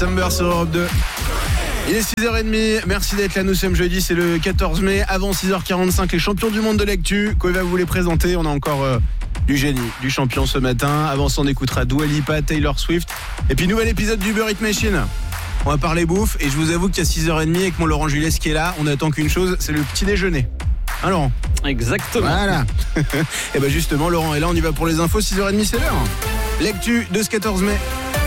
Summer sur Europe 2. Il est 6h30, merci d'être là, nous sommes jeudi, c'est le 14 mai, avant 6h45, les champions du monde de l'actu, Koé va vous les présenter, on a encore du génie, du champion ce matin, avant ça on écoutera Dua Lipa, Taylor Swift, et puis nouvel épisode du Uber Eats Machine. On va parler bouffe, et je vous avoue qu'à 6h30, avec mon Laurent Jules qui est là, on attend qu'une chose, c'est le petit déjeuner. Hein Laurent ? Exactement. Voilà. Et ben justement, Laurent est là, on y va pour les infos, 6h30 c'est l'heure. L'actu de ce 14 mai.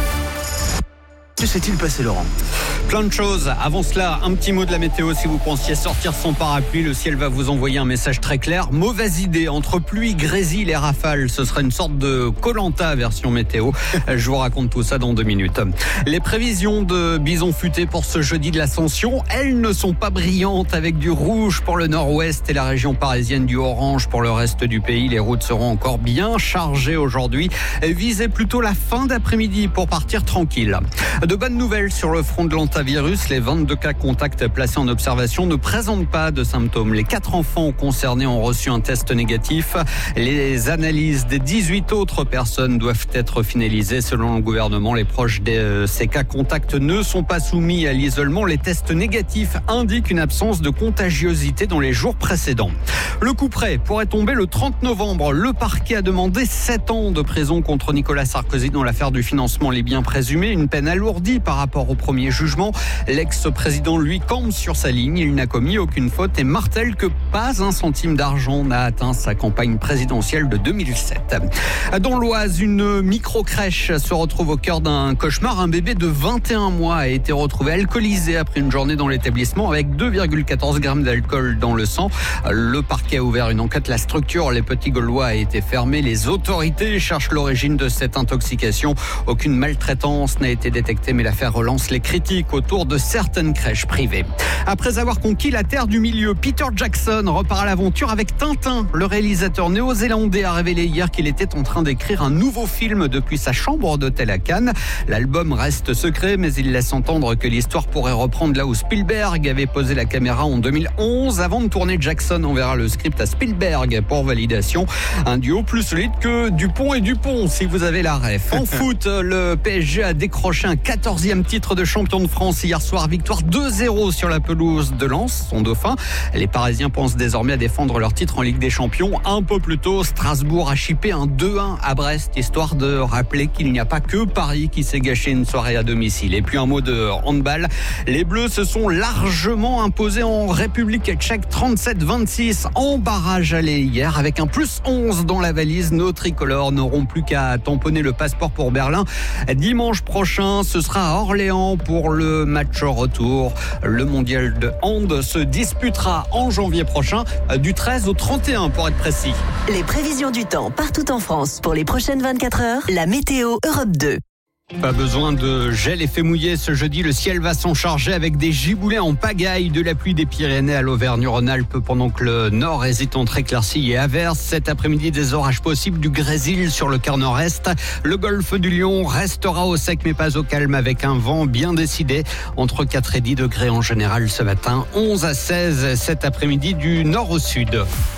Que s'est-il passé, Laurent ? Plein de choses. Avant cela, un petit mot de la météo. Si vous pensiez sortir sans parapluie, le ciel va vous envoyer un message très clair. Mauvaise idée. Entre pluie, grésil et rafales, ce serait une sorte de Koh-Lanta version météo. Je vous raconte tout ça dans 2 minutes. Les prévisions de Bison Futé pour ce jeudi de l'Ascension, elles ne sont pas brillantes, avec du rouge pour le nord-ouest et la région parisienne, du orange pour le reste du pays. Les routes seront encore bien chargées aujourd'hui. Visez plutôt la fin d'après-midi pour partir tranquille. De bonnes nouvelles sur le front de l'antivirus. Les 22 cas contacts placés en observation ne présentent pas de symptômes. Les 4 enfants concernés ont reçu un test négatif. Les analyses des 18 autres personnes doivent être finalisées. Selon le gouvernement, les proches de ces cas contacts ne sont pas soumis à l'isolement. Les tests négatifs indiquent une absence de contagiosité dans les jours précédents. Le coup près pourrait tomber le 30 novembre. Le parquet a demandé 7 ans de prison contre Nicolas Sarkozy dans l'affaire du financement libyen présumé. Une peine alourdie par rapport au premier jugement. L'ex-président, lui, campe sur sa ligne. Il n'a commis aucune faute et martèle que pas un centime d'argent n'a atteint sa campagne présidentielle de 2007. Dans l'Oise, une micro-crèche se retrouve au cœur d'un cauchemar. Un bébé de 21 mois a été retrouvé alcoolisé après une journée dans l'établissement avec 2,14 grammes d'alcool dans le sang. Le parquet a ouvert une enquête. La structure Les Petits Gaulois a été fermée. Les autorités cherchent l'origine de cette intoxication. Aucune maltraitance n'a été détectée, mais l'affaire relance les critiques autour de certaines crèches privées. Après avoir conquis la terre du milieu, Peter Jackson repart à l'aventure avec Tintin. Le réalisateur néo-zélandais a révélé hier qu'il était en train d'écrire un nouveau film depuis sa chambre d'hôtel à Cannes. L'album reste secret, mais il laisse entendre que l'histoire pourrait reprendre là où Spielberg avait posé la caméra en 2011. Avant de tourner, Jackson enverra le script à Spielberg pour validation. Un duo plus solide que Dupont et Dupont, si vous avez la ref. En foot, le PSG a décroché un 14e titre de champion de France hier soir. Victoire 2-0 sur la pelouse de Lens, son dauphin. Les Parisiens pensent désormais à défendre leur titre en Ligue des Champions. Un peu plus tôt, Strasbourg a chippé un 2-1 à Brest, histoire de rappeler qu'il n'y a pas que Paris qui s'est gâché une soirée à domicile. Et puis un mot de handball. Les Bleus se sont largement imposés en République tchèque 37-26 en barrage aller hier. Avec un +11 dans la valise, nos tricolores n'auront plus qu'à tamponner le passeport pour Berlin. Dimanche prochain, ce sera à Orléans pour le match retour. Le mondial de hand se disputera en janvier prochain, du 13 au 31 pour être précis. Les prévisions du temps partout en France pour les prochaines 24 heures. La météo Europe 2. Pas besoin de gel effet mouillé ce jeudi, le ciel va s'en charger avec des giboulées en pagaille, de la pluie des Pyrénées à l'Auvergne-Rhône-Alpes pendant que le nord hésite entre éclaircies et averses. Cet après-midi, des orages possibles, du grésil sur le quart nord-est. Le golfe du Lion restera au sec mais pas au calme avec un vent bien décidé entre 4 et 10 degrés en général ce matin, 11 à 16 cet après-midi du nord au sud.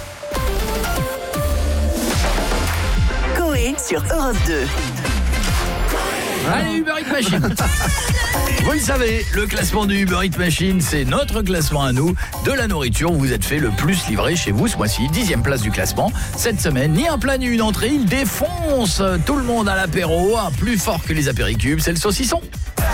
Koé sur Europe 2. Allez, Uber Eats Machine. Vous le savez, le classement du Uber Eats Machine, c'est notre classement à nous de la nourriture où vous êtes fait le plus livrer chez vous ce mois-ci. 10e place du classement. Cette semaine, ni un plat ni une entrée, il défonce tout le monde à l'apéro, plus fort que les apéricubes, c'est le saucisson.